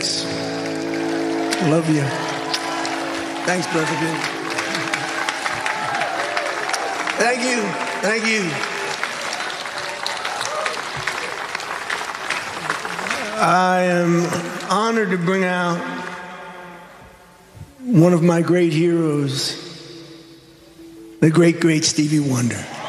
Thanks. I love you. Thanks, Brother Bill. Thank you. Thank you. I am honored to bring out one of my great heroes, the great, great Stevie Wonder.